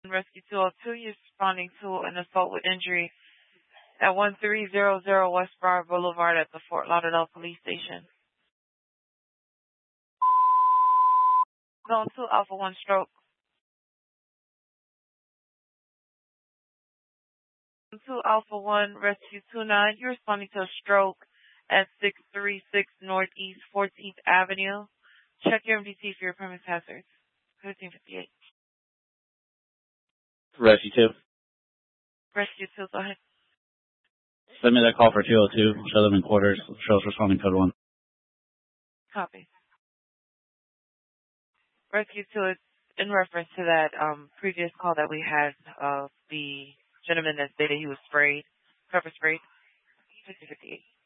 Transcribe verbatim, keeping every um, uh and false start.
Rescue two oh two, you're responding to an assault with injury at one three zero zero West Broward Boulevard at the Fort Lauderdale Police Station. Zone two, Alpha one stroke. Zone two, Alpha one, Rescue two nine, you're responding to a stroke at six three six Northeast fourteenth Avenue. Check your M D T for your premise hazards. thirteen fifty-eight. Rescue two. Rescue two, go ahead. Send me that call for two oh two. Show them in quarters. Show us responding code one. Copy. Rescue two is in reference to that um, previous call that we had of the gentleman that stated he was sprayed, pepper sprayed. fifty fifty-eight.